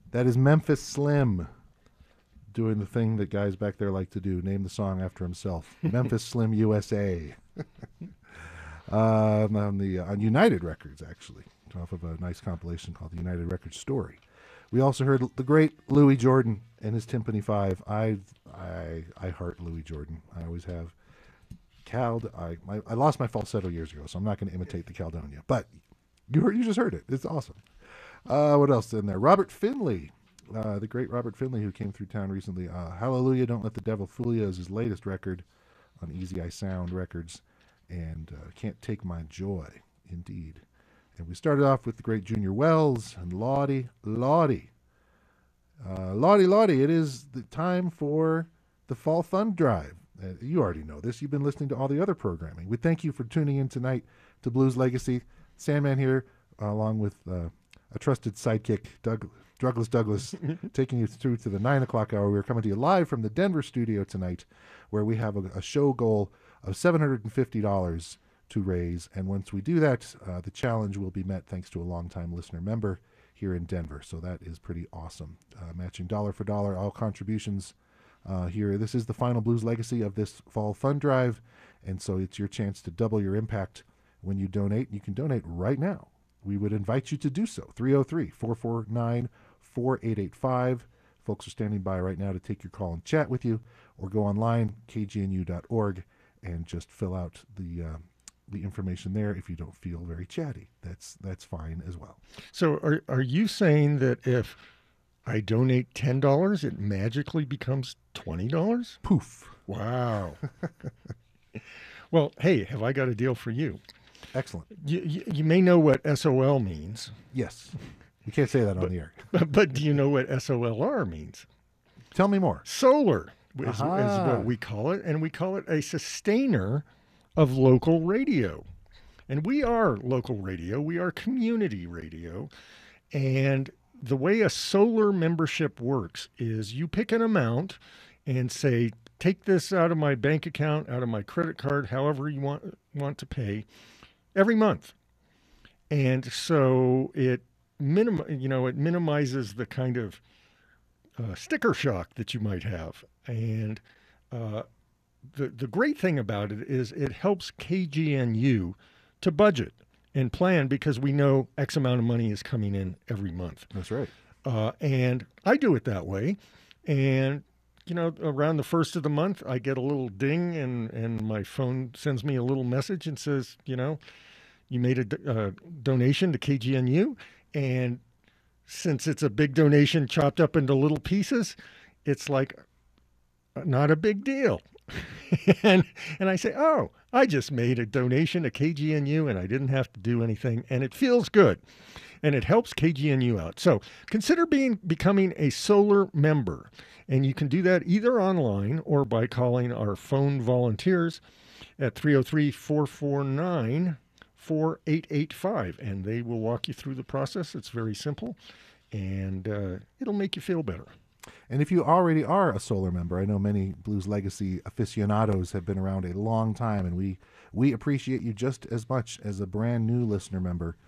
That is Memphis Slim doing the thing that guys back there like to do, name the song after himself. Memphis Slim USA. On United Records, actually, off of a nice compilation called the United Records Story. We also heard the great Louis Jordan and his Timpani Five. I heart Louis Jordan. I always have. I lost my falsetto years ago, so I'm not going to imitate the Caldonia. But you just heard it. It's awesome. What else in there? Robert Finley, the great Robert Finley, who came through town recently. Hallelujah, Don't Let the Devil Fool You is his latest record on Easy Eye Sound Records. And Can't Take My Joy, indeed. And we started off with the great Junior Wells and Lottie. Lottie, it is the time for the Fall Fund Drive. You already know this. You've been listening to all the other programming. We thank you for tuning in tonight to Blues Legacy. Sandman here, along with a trusted sidekick, Douglas Douglas, taking you through to the 9 o'clock hour. We're coming to you live from the Denver studio tonight, where we have a show goal of $750 to raise. And once we do that, the challenge will be met thanks to a longtime listener member here in Denver. So that is pretty awesome. Matching dollar for dollar, all contributions here. This is the final Blues Legacy of this fall fund drive. And so it's your chance to double your impact when you donate. You can donate right now. We would invite you to do so. 303-449-4885. Folks are standing by right now to take your call and chat with you, or go online, kgnu.org, and just fill out the information there. If you don't feel very chatty, that's fine as well. So are you saying that if I donate $10, it magically becomes $20? Poof. Wow. Well, hey, have I got a deal for you? Excellent. You may know what SOL means. Yes. You can't say that on the air. But do you know what SOLR means? Tell me more. Solar is what we call it, and we call it a sustainer of local radio. And we are local radio. We are community radio. And the way a solar membership works is you pick an amount and say, take this out of my bank account, out of my credit card, however you want to pay, every month. And so it minimizes the kind of sticker shock that you might have. And the great thing about it is it helps KGNU to budget and plan, because we know X amount of money is coming in every month. That's right. And I do it that way. And, around the first of the month, I get a little ding, and my phone sends me a little message and says, you made a donation to KGNU. And since it's a big donation chopped up into little pieces, it's like not a big deal. and I say, oh, I just made a donation to KGNU and I didn't have to do anything, and it feels good. And it helps KGNU out. So consider becoming a solar member. And you can do that either online or by calling our phone volunteers at 303-449-4885. And they will walk you through the process. It's very simple, and it'll make you feel better. And if you already are a solar member, I know many Blues Legacy aficionados have been around a long time, and we appreciate you just as much as a brand new listener member